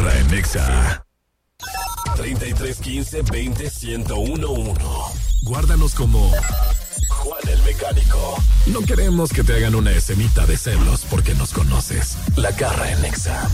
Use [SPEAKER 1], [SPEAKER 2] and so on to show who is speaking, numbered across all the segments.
[SPEAKER 1] garra en Nexa. 33 15 20 1011. Guárdanos como Juan el Mecánico. No queremos que te hagan una escenita de celos porque nos conoces. La garra en Nexa.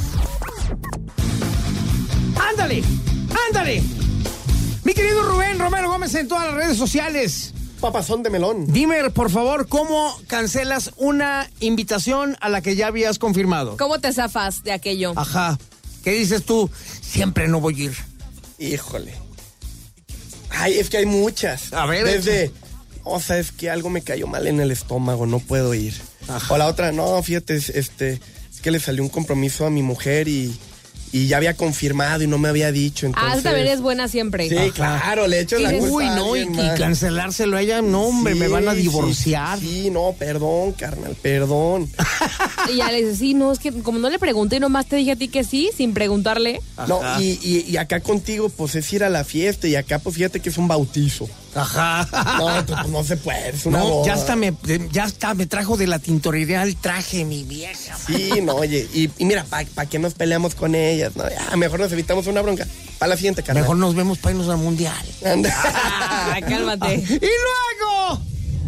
[SPEAKER 2] ¡Ándale! ¡Ándale! Mi querido Rubén Romero Gómez en todas las redes sociales.
[SPEAKER 3] Papazón de melón.
[SPEAKER 2] Dime, por favor, ¿cómo cancelas una invitación a la que ya habías confirmado?
[SPEAKER 4] ¿Cómo te zafas de aquello?
[SPEAKER 2] Ajá. ¿Qué dices tú? Siempre no voy a ir.
[SPEAKER 3] Híjole. Ay, es que hay muchas.
[SPEAKER 2] A ver.
[SPEAKER 3] Desde, es que algo me cayó mal en el estómago, no puedo ir. Ajá. O la otra, no, fíjate, es que le salió un compromiso a mi mujer y ya había confirmado y no me había dicho. Entonces...
[SPEAKER 4] también es buena siempre.
[SPEAKER 3] Sí, ajá, claro, le echo la culpa.
[SPEAKER 2] Uy, no, y cancelárselo a ella, no, hombre, sí, me van a divorciar.
[SPEAKER 3] Sí, no, perdón, carnal, perdón.
[SPEAKER 4] Y ya le dice, sí, no, es que como no le pregunté, nomás te dije a ti que sí, sin preguntarle.
[SPEAKER 3] Ajá. No, y acá contigo, pues es ir a la fiesta, y acá, pues fíjate que es un bautizo.
[SPEAKER 2] Ajá.
[SPEAKER 3] No, pues no se puede, es una boda.
[SPEAKER 2] Ya está, me trajo de la tintorería el traje, mi vieja.
[SPEAKER 3] Sí, no, oye, y mira, ¿para qué nos peleamos con ellas? No, ya, mejor nos evitamos una bronca. Para la siguiente, carnal.
[SPEAKER 2] Mejor nos vemos para irnos al mundial.
[SPEAKER 4] Cálmate.
[SPEAKER 2] Y luego...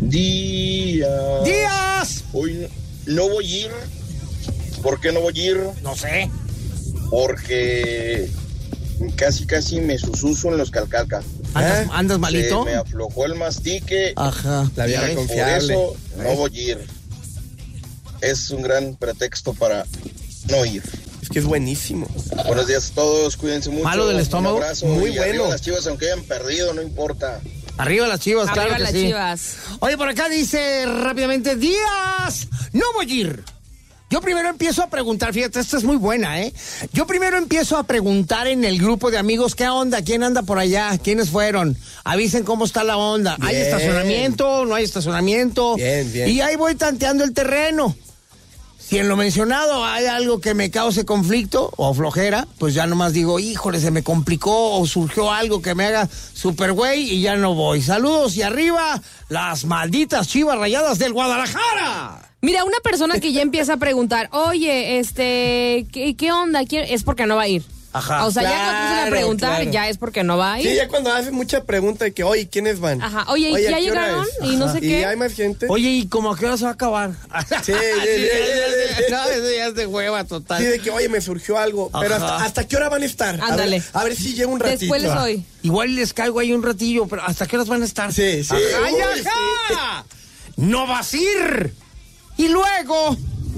[SPEAKER 2] ¡Días!
[SPEAKER 5] Hoy no voy a ir. ¿Por qué no voy a ir?
[SPEAKER 2] No sé.
[SPEAKER 5] Porque casi me sususo en los calcaca.
[SPEAKER 2] ¿Andas malito?
[SPEAKER 5] Se me aflojó el mastique.
[SPEAKER 2] Ajá.
[SPEAKER 3] La vieja confiable.
[SPEAKER 5] Por eso no voy a ir. Es un gran pretexto para no ir.
[SPEAKER 3] Es que es buenísimo.
[SPEAKER 5] Buenos días a todos, cuídense mucho.
[SPEAKER 2] ¿Malo del estómago?
[SPEAKER 5] Un abrazo.
[SPEAKER 3] Muy
[SPEAKER 5] y
[SPEAKER 3] bueno.
[SPEAKER 5] Arriba las Chivas, aunque hayan perdido, no importa.
[SPEAKER 2] Arriba las Chivas,
[SPEAKER 4] arriba
[SPEAKER 2] claro que
[SPEAKER 4] las
[SPEAKER 2] sí.
[SPEAKER 4] Chivas.
[SPEAKER 2] Oye, por acá dice rápidamente, Díaz, no voy a ir. Yo primero empiezo a preguntar, fíjate, esta es muy buena, ¿eh? Yo primero empiezo a preguntar en el grupo de amigos, ¿qué onda? ¿Quién anda por allá? ¿Quiénes fueron? Avisen cómo está la onda.
[SPEAKER 3] Bien.
[SPEAKER 2] ¿Hay estacionamiento? ¿No hay estacionamiento?
[SPEAKER 3] Bien.
[SPEAKER 2] Y ahí voy tanteando el terreno. Si en lo mencionado hay algo que me cause conflicto o flojera, pues ya nomás digo, híjole, se me complicó o surgió algo que me haga super güey y ya no voy. Saludos y arriba, las malditas Chivas Rayadas del Guadalajara.
[SPEAKER 4] Mira, una persona que ya empieza a preguntar, oye, ¿qué onda? Es porque no va a ir.
[SPEAKER 2] Ajá.
[SPEAKER 4] O sea, ya cuando empiezan a preguntar,
[SPEAKER 3] claro.
[SPEAKER 4] Ya es porque no va a ir.
[SPEAKER 3] Sí, ya cuando haces mucha pregunta de que, oye, ¿quiénes van?
[SPEAKER 4] Ajá. Oye, ¿ya llegaron? Y no sé qué.
[SPEAKER 3] ¿Y hay más gente?
[SPEAKER 2] Oye, ¿y cómo a qué hora se va a acabar?
[SPEAKER 3] Sí.
[SPEAKER 2] No, eso ya es de hueva total.
[SPEAKER 3] Sí, de que, oye, me surgió algo.
[SPEAKER 2] Ajá.
[SPEAKER 3] Pero ¿hasta qué hora van a estar?
[SPEAKER 4] Ándale.
[SPEAKER 3] A ver si llega un ratito.
[SPEAKER 4] Después les doy.
[SPEAKER 2] Igual les caigo ahí un ratillo, pero ¿hasta qué horas van a estar?
[SPEAKER 3] Sí.
[SPEAKER 2] ¡Ay, ajá! ¡No vas a ir! Y luego...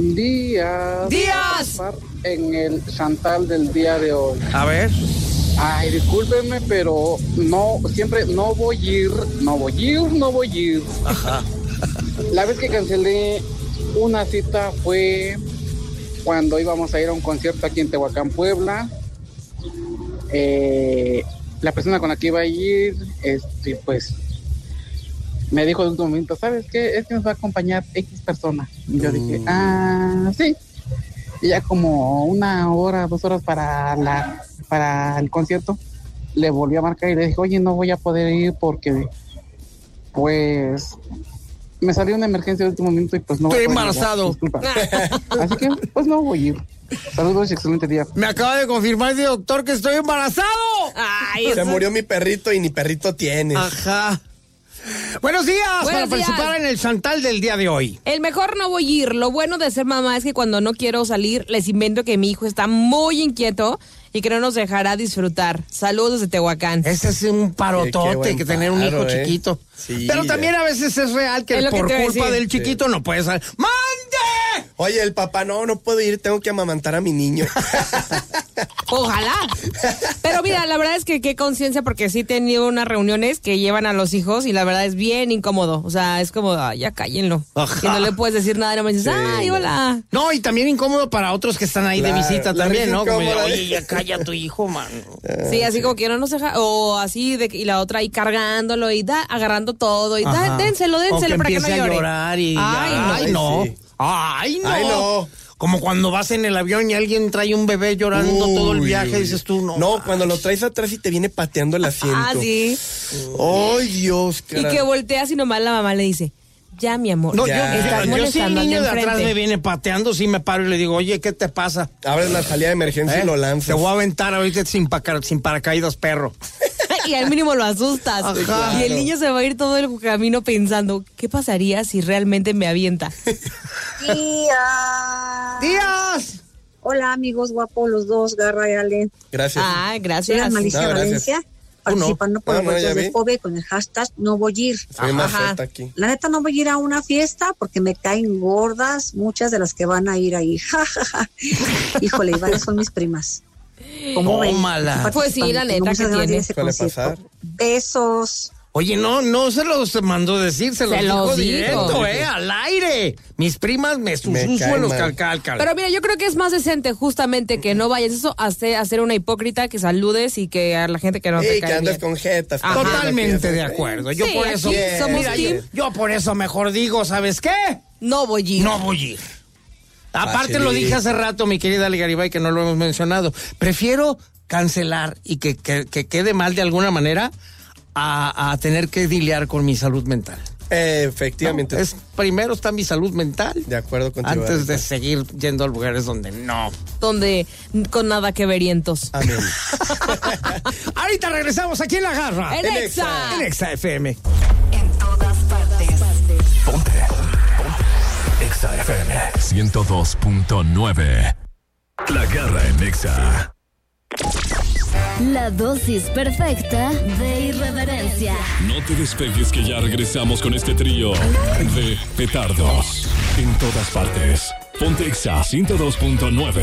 [SPEAKER 6] Días en el Chantal del día de hoy.
[SPEAKER 2] A ver.
[SPEAKER 6] Ay, discúlpenme, pero siempre no voy a ir.
[SPEAKER 2] Ajá.
[SPEAKER 6] La vez que cancelé una cita fue cuando íbamos a ir a un concierto aquí en Tehuacán, Puebla. La persona con la que iba a ir, pues me dijo de un momento, ¿sabes qué? Es que nos va a acompañar X persona. Y yo dije, sí. Y ya como 1 hora, 2 horas para el concierto, le volví a marcar y le dije, oye, no voy a poder ir porque, pues, me salió una emergencia de último momento y pues no voy a
[SPEAKER 2] Estoy
[SPEAKER 6] poder
[SPEAKER 2] embarazado.
[SPEAKER 6] Disculpa. Así que, pues no voy a ir. Saludos y excelente día.
[SPEAKER 2] Me acaba de confirmar el doctor que estoy embarazado.
[SPEAKER 4] Ay,
[SPEAKER 3] Se murió mi perrito y ni perrito tienes.
[SPEAKER 2] Ajá. Buenos días para participar en el Chantal del día de hoy.
[SPEAKER 4] El mejor no voy a ir. Lo bueno de ser mamá es que cuando no quiero salir, les invento que mi hijo está muy inquieto y que no nos dejará disfrutar. Saludos desde Tehuacán.
[SPEAKER 2] Ese es un parotote
[SPEAKER 3] Qué
[SPEAKER 2] que tener un hijo chiquito.
[SPEAKER 3] Sí,
[SPEAKER 2] pero también a veces es real que
[SPEAKER 4] Es lo que
[SPEAKER 2] por
[SPEAKER 4] te iba a
[SPEAKER 2] culpa
[SPEAKER 4] decir.
[SPEAKER 2] del chiquito no puede salir. ¡Mande!
[SPEAKER 3] Oye, el papá, no puedo ir, tengo que amamantar a mi niño.
[SPEAKER 4] Ojalá. Pero mira, la verdad es que qué conciencia, porque sí he tenido unas reuniones que llevan a los hijos y la verdad es bien incómodo. O sea, es como, ya cállenlo.
[SPEAKER 2] Ajá.
[SPEAKER 4] Y no le puedes decir nada, no me dices, ay, hola.
[SPEAKER 2] No, y también incómodo para otros que están ahí
[SPEAKER 3] Claro,
[SPEAKER 2] de visita
[SPEAKER 3] la
[SPEAKER 2] también,
[SPEAKER 3] risa
[SPEAKER 2] ¿no? Como,
[SPEAKER 3] incómoda.
[SPEAKER 2] oye, ya calla a tu hijo, man.
[SPEAKER 4] Sí, así como que no nos deja, o así, y la otra ahí cargándolo y agarrando todo y
[SPEAKER 2] Ajá.
[SPEAKER 4] dénselo
[SPEAKER 2] O que
[SPEAKER 4] para que no
[SPEAKER 2] empiece
[SPEAKER 4] llore.
[SPEAKER 2] a llorar y
[SPEAKER 4] Ay,
[SPEAKER 2] no.
[SPEAKER 3] sí.
[SPEAKER 2] Ay, no.
[SPEAKER 3] Ay, no.
[SPEAKER 2] Como cuando vas en el avión y alguien trae un bebé llorando todo el viaje, dices tú, no.
[SPEAKER 3] No, cuando lo traes atrás y te viene pateando el asiento.
[SPEAKER 4] Ah, sí.
[SPEAKER 3] ¡Ay, Dios,
[SPEAKER 4] Y que volteas y nomás la mamá le dice, Ya, mi amor.
[SPEAKER 2] No,
[SPEAKER 3] Ya.
[SPEAKER 4] Estás
[SPEAKER 2] yo si el
[SPEAKER 4] molestando al
[SPEAKER 2] niño de atrás
[SPEAKER 4] enfrente.
[SPEAKER 2] me viene pateando, sí me paro y le digo, oye, ¿qué te pasa?
[SPEAKER 3] Abres la salida de emergencia y lo lanzas.
[SPEAKER 2] Te voy a aventar ahorita sin paracaídas, perro.
[SPEAKER 4] Y al mínimo lo asustas.
[SPEAKER 2] Ajá.
[SPEAKER 4] Y el niño se va a ir todo el camino pensando, ¿qué pasaría si realmente me avienta?
[SPEAKER 2] ¡Días!
[SPEAKER 7] Hola amigos guapos, los dos, Garra y Ale.
[SPEAKER 3] Gracias.
[SPEAKER 4] Ah,
[SPEAKER 7] Soy
[SPEAKER 4] gracias.
[SPEAKER 7] Malicia
[SPEAKER 3] No, gracias.
[SPEAKER 7] Valencia,
[SPEAKER 2] Tú no.
[SPEAKER 7] participando por los
[SPEAKER 3] No, ya
[SPEAKER 7] votos de
[SPEAKER 3] vi.
[SPEAKER 7] FOBE con el hashtag no voy a ir.
[SPEAKER 3] Soy maceta aquí.
[SPEAKER 7] La neta no voy a ir a una fiesta porque me caen gordas muchas de las que van a ir ahí. Ja, ja, ja. Híjole, y varias son mis primas. ¿Cómo ven?
[SPEAKER 2] Tómala.
[SPEAKER 4] Pues sí, la neta,
[SPEAKER 7] Muchas
[SPEAKER 4] ¿qué
[SPEAKER 7] ganas de ir a
[SPEAKER 4] tiene?
[SPEAKER 7] ese
[SPEAKER 3] Suele
[SPEAKER 7] concierto.
[SPEAKER 3] pasar.
[SPEAKER 7] Besos.
[SPEAKER 2] Oye, no se los mandó decir, se los dijo
[SPEAKER 4] dijo.
[SPEAKER 2] directo, al aire. Mis primas me susurran
[SPEAKER 3] cae
[SPEAKER 2] los
[SPEAKER 3] mal.
[SPEAKER 2] calcalcal.
[SPEAKER 4] Pero mira, yo creo que es más decente justamente que no vayas eso a ser una hipócrita, que saludes y que a la gente que no te
[SPEAKER 3] Y que
[SPEAKER 4] cae
[SPEAKER 3] andes
[SPEAKER 4] bien.
[SPEAKER 3] con jetas.
[SPEAKER 4] Ajá.
[SPEAKER 2] Totalmente de acuerdo. Yo
[SPEAKER 4] Sí,
[SPEAKER 2] por eso,
[SPEAKER 4] aquí somos
[SPEAKER 2] mira,
[SPEAKER 4] team.
[SPEAKER 2] yo por eso mejor digo, ¿sabes qué?
[SPEAKER 4] No voy a ir.
[SPEAKER 2] No voy a ir. Aparte
[SPEAKER 3] Facilito.
[SPEAKER 2] lo dije hace rato, mi querida Ale Garibay, que no lo hemos mencionado. Prefiero cancelar y que quede mal de alguna manera a tener que lidiar con mi salud mental.
[SPEAKER 3] Efectivamente.
[SPEAKER 2] ¿No? Primero está mi salud mental.
[SPEAKER 3] De acuerdo contigo.
[SPEAKER 2] Antes de
[SPEAKER 3] Arita.
[SPEAKER 2] seguir yendo a lugares donde no.
[SPEAKER 4] Donde con nada que verientos.
[SPEAKER 3] Amén.
[SPEAKER 2] Ahorita regresamos aquí en La Garra.
[SPEAKER 4] ¡En
[SPEAKER 3] En
[SPEAKER 4] Exa!
[SPEAKER 2] En Exa FM.
[SPEAKER 8] En todas partes.
[SPEAKER 1] Ponte. Exa FM 102.9. La Garra en Exa.
[SPEAKER 9] La dosis perfecta de irreverencia.
[SPEAKER 1] No te despegues que ya regresamos con este trío de petardos. En todas partes. Ponte Exa 102.9.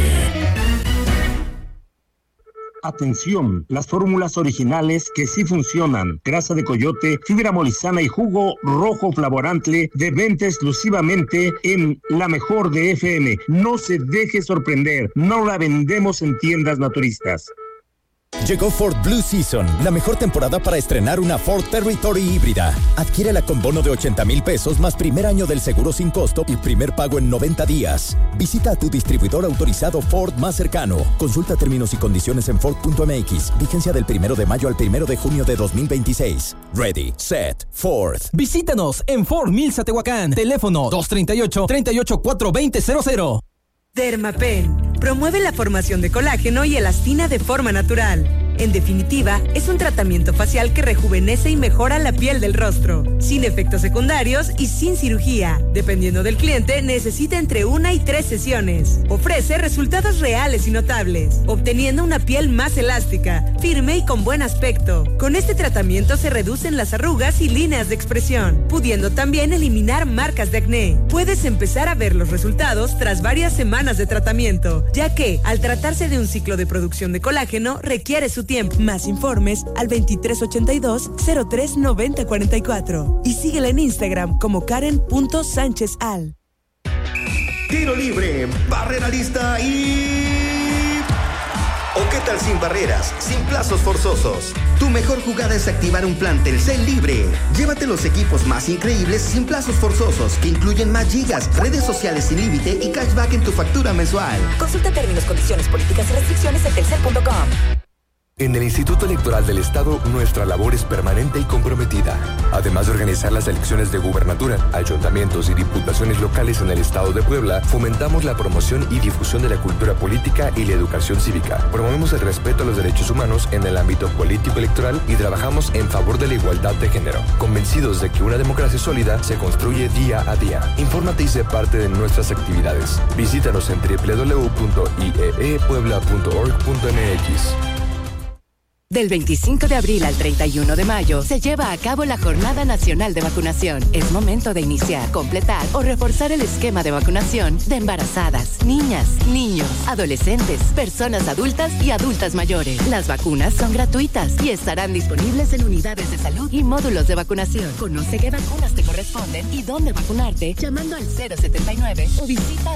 [SPEAKER 10] Atención, las fórmulas originales que sí funcionan. Grasa de coyote, fibra molisana y jugo rojo flavorante de venta exclusivamente en La Mejor de FM. No se deje sorprender, no la vendemos en tiendas naturistas.
[SPEAKER 11] Llegó Ford Blue Season, la mejor temporada para estrenar una Ford Territory híbrida. Adquiérela con bono de 80,000 pesos más primer año del seguro sin costo y primer pago en 90 días. Visita a tu distribuidor autorizado Ford más cercano. Consulta términos y condiciones en Ford.mx. Vigencia del 1 de mayo al 1 de junio de 2026. Ready, set, Ford.
[SPEAKER 12] Visítanos en Ford Mills Tehuacán. Teléfono 238-384-2000.
[SPEAKER 13] Dermapen promueve la formación de colágeno y elastina de forma natural. En definitiva, es un tratamiento facial que rejuvenece y mejora la piel del rostro, sin efectos secundarios y sin cirugía. Dependiendo del cliente, necesita entre 1 y 3 sesiones. Ofrece resultados reales y notables, obteniendo una piel más elástica, firme y con buen aspecto. Con este tratamiento se reducen las arrugas y líneas de expresión, pudiendo también eliminar marcas de acné. Puedes empezar a ver los resultados tras varias semanas de tratamiento, ya que, al tratarse de un ciclo de producción de colágeno, requiere su tiempo. Más informes al 2382-039044 y síguela en Instagram como Karen.SánchezAl.
[SPEAKER 14] Tiro libre, barrera lista y... ¿O qué tal sin barreras, sin plazos forzosos? Tu mejor jugada es activar un plan Telcel libre. Llévate los equipos más increíbles sin plazos forzosos, que incluyen más gigas, redes sociales sin límite y cashback en tu factura mensual.
[SPEAKER 8] Consulta términos, condiciones, políticas y restricciones en telcel.com.
[SPEAKER 15] En el Instituto Electoral del Estado, nuestra labor es permanente y comprometida. Además de organizar las elecciones de gubernatura, ayuntamientos y diputaciones locales en el Estado de Puebla, fomentamos la promoción y difusión de la cultura política y la educación cívica. Promovemos el respeto a los derechos humanos en el ámbito político electoral y trabajamos en favor de la igualdad de género, convencidos de que una democracia sólida se construye día a día. Infórmate y sé parte de nuestras actividades. Visítanos en www.ieepuebla.org.mx.
[SPEAKER 16] Del 25 de abril al 31 de mayo se lleva a cabo la Jornada Nacional de Vacunación. Es momento de iniciar, completar o reforzar el esquema de vacunación de embarazadas, niñas, niños, adolescentes, personas adultas y adultas mayores. Las vacunas son gratuitas y estarán disponibles en unidades de salud y módulos de vacunación. Conoce qué vacunas te corresponden y dónde vacunarte llamando al 079 o visita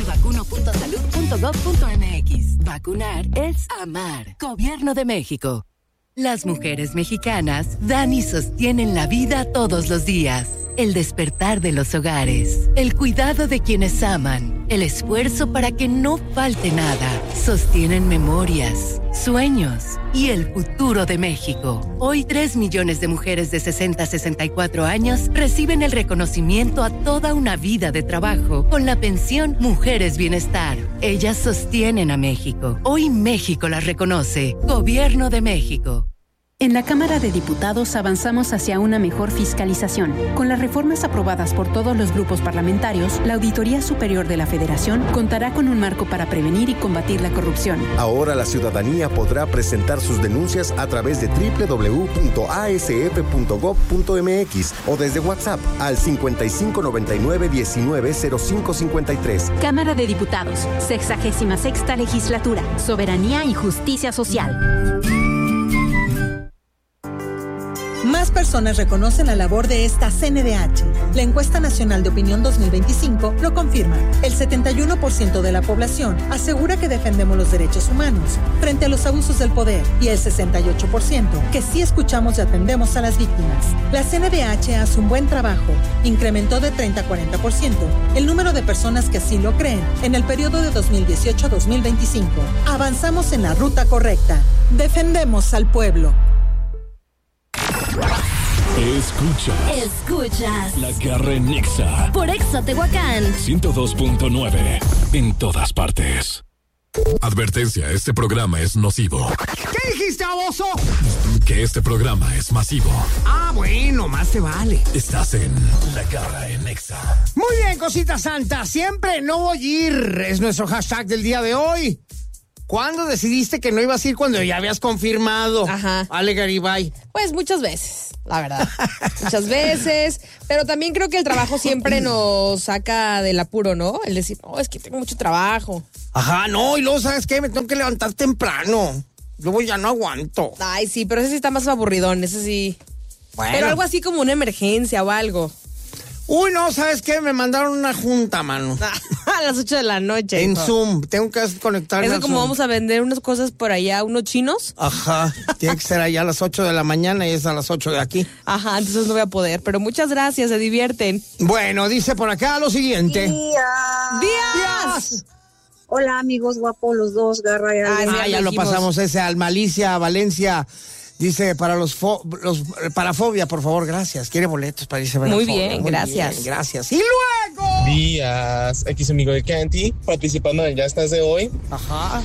[SPEAKER 16] dondemevacuno.salud.gov.mx. Vacunar es amar. Gobierno de México. Las mujeres mexicanas dan y sostienen la vida todos los días. el despertar de los hogares, el cuidado de quienes aman, el esfuerzo para que no falte nada, sostienen memorias, sueños y el futuro de México. Hoy 3 millones de mujeres de 60 a 64 años reciben el reconocimiento a toda una vida de trabajo con la pensión Mujeres Bienestar. Ellas sostienen a México. Hoy México las reconoce. Gobierno de México.
[SPEAKER 17] En la Cámara de Diputados avanzamos hacia una mejor fiscalización. Con las reformas aprobadas por todos los grupos parlamentarios, la Auditoría Superior de la Federación contará con un marco para prevenir y combatir la corrupción.
[SPEAKER 18] Ahora la ciudadanía podrá presentar sus denuncias a través de www.asf.gov.mx o desde WhatsApp al 5599-190553.
[SPEAKER 17] Cámara de Diputados, 66ª Legislatura, Soberanía y Justicia Social.
[SPEAKER 19] Más personas reconocen la labor de esta CNDH. La Encuesta Nacional de Opinión 2025 lo confirma. El 71% de la población asegura que defendemos los derechos humanos frente a los abusos del poder y el 68% que sí escuchamos y atendemos a las víctimas. La CNDH hace un buen trabajo. Incrementó de 30 a 40% el número de personas que así lo creen en el periodo de 2018 a 2025. Avanzamos en la ruta correcta. Defendemos al pueblo.
[SPEAKER 1] Escuchas La Garra en Nexa
[SPEAKER 9] por Exa Tehuacán
[SPEAKER 1] 102.9 en todas partes. Advertencia, este programa es nocivo.
[SPEAKER 2] ¿Qué dijiste, baboso?
[SPEAKER 1] Que este programa es masivo.
[SPEAKER 2] Ah, bueno, más te vale.
[SPEAKER 1] Estás en La Garra en Nexa.
[SPEAKER 2] Muy bien, cosita santa. Siempre no voy a ir. Es nuestro hashtag del día de hoy. ¿Cuándo decidiste que no ibas a ir cuando ya habías confirmado?
[SPEAKER 4] Ajá.
[SPEAKER 2] Ale Garibay.
[SPEAKER 4] Pues muchas veces, la verdad. Muchas veces. Pero también creo que el trabajo siempre nos saca del apuro, ¿no? El decir, no, es que tengo mucho trabajo.
[SPEAKER 2] Ajá, no, y luego, ¿sabes qué? Me tengo que levantar temprano. Luego ya no aguanto.
[SPEAKER 4] Ay, sí, pero ese sí está más aburridón, ese sí. Bueno. Pero algo así como una emergencia o algo.
[SPEAKER 2] Uy, no, ¿sabes qué? Me mandaron una junta, mano.
[SPEAKER 4] A las 8 de la noche.
[SPEAKER 2] En Zoom. Tengo que conectarme.
[SPEAKER 4] ¿Eso como Zoom? Vamos a vender unas cosas por allá, unos chinos?
[SPEAKER 2] Ajá. Tiene que ser allá a las 8 de la mañana y es a las 8 de aquí.
[SPEAKER 4] Ajá, entonces no voy a poder. Pero muchas gracias, se divierten.
[SPEAKER 2] Bueno, dice por acá lo siguiente.
[SPEAKER 4] ¡Días!
[SPEAKER 7] Hola, amigos guapos, los dos, Garra y Ale.
[SPEAKER 2] Ya lo pasamos ese al Malicia, Valencia. Dice, para para Fobia, por favor, gracias. Quiere boletos para irse a ver.
[SPEAKER 4] Muy bien, gracias.
[SPEAKER 2] Bien, gracias. Y luego.
[SPEAKER 20] Días, aquí su amigo de Canty, participando en Ya Estás de Hoy.
[SPEAKER 2] Ajá.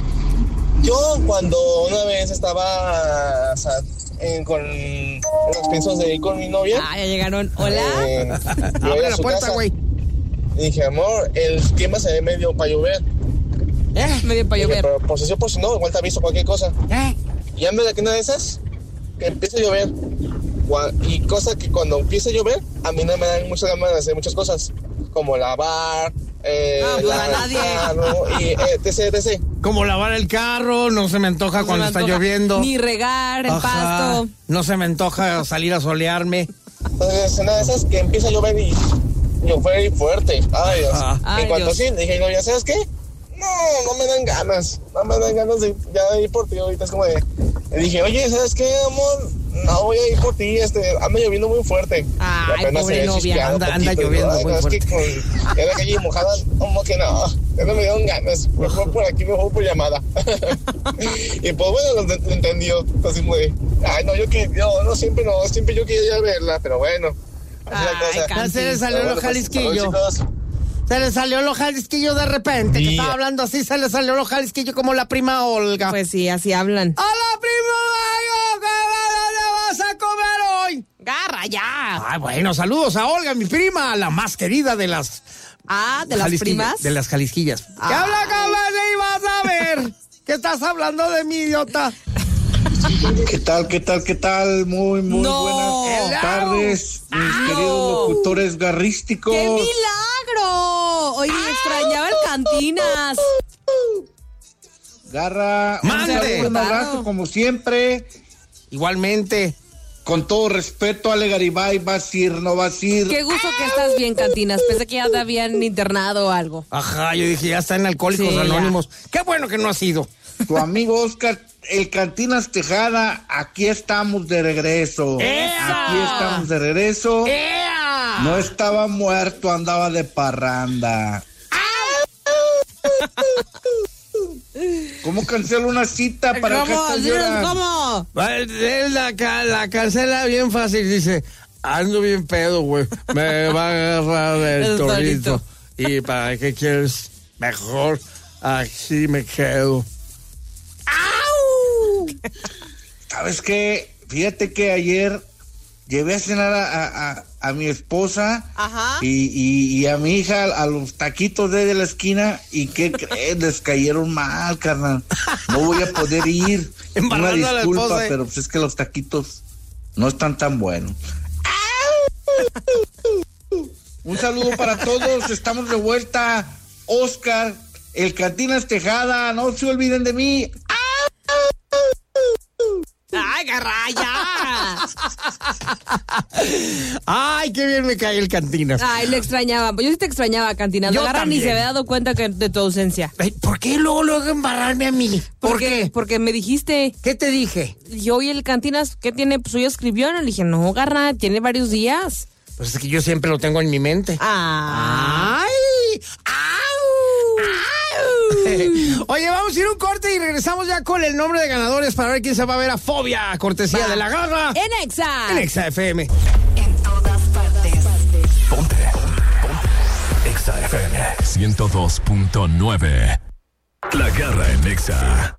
[SPEAKER 20] Yo cuando una vez estaba con los piensos de ir con mi novia.
[SPEAKER 4] Ah, ya llegaron. Hola.
[SPEAKER 2] Abre la puerta, güey.
[SPEAKER 20] Y dije, amor, el clima se ve medio para llover.
[SPEAKER 4] Medio para llover.
[SPEAKER 20] Pero por si no, igual te aviso cualquier cosa. Y en vez de que una de esas, que empieza a llover. Y cosa que cuando empieza a llover, a mí no me dan muchas ganas de hacer muchas cosas. Como lavar,
[SPEAKER 4] nadie.
[SPEAKER 20] Carro, y etc.
[SPEAKER 2] Como lavar el carro, no se me antoja cuando está lloviendo.
[SPEAKER 4] Ni regar el pasto.
[SPEAKER 2] No se me antoja salir a solearme.
[SPEAKER 20] Entonces, una de esas que empieza a llover y llover fuerte. Ay, Dios.
[SPEAKER 4] Ay,
[SPEAKER 20] en cuanto
[SPEAKER 4] Dios.
[SPEAKER 20] así, dije, no, ¿ya sabes qué? No me dan ganas. No me dan ganas de ya ir por ti. Ahorita es como de... Le dije, oye, ¿sabes qué, amor? No voy a ir por ti, anda lloviendo muy fuerte.
[SPEAKER 4] Ay, pobre novia.
[SPEAKER 2] Anda lloviendo muy fuerte.
[SPEAKER 20] Es que con la calle mojada, como que no, ya no me dieron ganas. Mejor por aquí, mejor por llamada. Y pues bueno, lo entendió. Así como de, siempre yo quería verla, pero bueno.
[SPEAKER 2] Ya se le salió lo jalisquillo. Se le salió lo jalisquillo de repente, que estaba hablando así, se le salió lo jalisquillo como la prima Olga.
[SPEAKER 4] Pues sí, así hablan.
[SPEAKER 2] ¡A la prima Olga! ¿Qué vas a comer hoy?
[SPEAKER 4] ¡Garra, ya!
[SPEAKER 2] Bueno, saludos a Olga, mi prima, la más querida de las...
[SPEAKER 4] ¿de las primas?
[SPEAKER 2] De las jalisquillas. ¿Qué habla, cabrón? Y vas a ver que estás hablando de mi idiota.
[SPEAKER 21] ¿Qué tal? Muy buenas tardes, mis queridos locutores garrísticos.
[SPEAKER 4] ¡Qué milagro! Hoy me extrañaba el Cantinas.
[SPEAKER 21] Garra, un abrazo como siempre.
[SPEAKER 2] Igualmente.
[SPEAKER 21] Con todo respeto, Ale Garibay, ¿vas a ir, no vas a ir?
[SPEAKER 4] Qué gusto que estás bien, Cantinas. Pensé que ya te habían internado o algo.
[SPEAKER 2] Ajá, yo dije, ya está en Alcohólicos Anónimos. Qué bueno que no ha sido.
[SPEAKER 21] Tu amigo Oscar, el Cantinas Tejada, aquí estamos de regreso.
[SPEAKER 2] ¡Ea!
[SPEAKER 21] Aquí estamos de regreso.
[SPEAKER 2] ¡Ea!
[SPEAKER 21] No estaba muerto, andaba de parranda. ¿Cómo cancelo una cita para que
[SPEAKER 4] ¿Cómo?
[SPEAKER 2] Él la cancela bien fácil, dice, ando bien pedo, güey, me va a agarrar el torito. ¿Y para qué quieres? Mejor aquí me quedo.
[SPEAKER 21] ¡Au! ¿Sabes qué? Fíjate que ayer llevé a cenar a mi esposa.
[SPEAKER 4] Ajá.
[SPEAKER 21] Y a mi hija a los taquitos de la esquina. ¿Y qué crees? Les cayeron mal, carnal. No voy a poder ir. Una disculpa, pero pues es que los taquitos no están tan buenos. Un saludo para todos. Estamos de vuelta. Oscar, el Cantinas Tejada. No se olviden de mí.
[SPEAKER 4] ¡Ay, garraya!
[SPEAKER 2] ¡Ay, qué bien me cae el Cantinas!
[SPEAKER 4] Ay, le extrañaba. Yo sí te extrañaba, Cantinas.
[SPEAKER 2] Yo
[SPEAKER 4] Garra
[SPEAKER 2] también.
[SPEAKER 4] ni se había dado cuenta de tu ausencia.
[SPEAKER 2] Ay, ¿por qué luego embarrarme a mí? ¿Por qué?
[SPEAKER 4] Porque me dijiste.
[SPEAKER 2] ¿Qué te dije?
[SPEAKER 4] Yo y el Cantinas, ¿qué tiene? Pues hoy escribió. Le dije, no, Garra, tiene varios días.
[SPEAKER 2] Pues es que yo siempre lo tengo en mi mente.
[SPEAKER 4] ¡Ay!
[SPEAKER 2] Oye, vamos a ir a un corte y regresamos ya con el nombre de ganadores para ver quién se va a ver a Fobia, cortesía de La Garra.
[SPEAKER 4] En Exa.
[SPEAKER 2] En Exa FM.
[SPEAKER 8] En todas partes.
[SPEAKER 1] Ponte. Exa FM 102.9. La Garra en Exa.